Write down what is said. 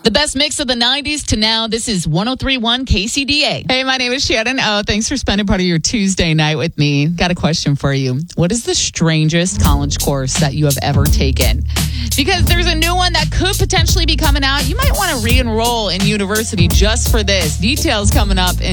The best mix of the 90s to now. This is 103.1 KCDA. Hey, my name is Shannon. Oh, thanks for spending part of your Tuesday night with me. Got a question for you. What is the strangest college course that you have ever taken? Because there's a new one that could potentially be coming out. You might want to re-enroll in university just for this. Details coming up in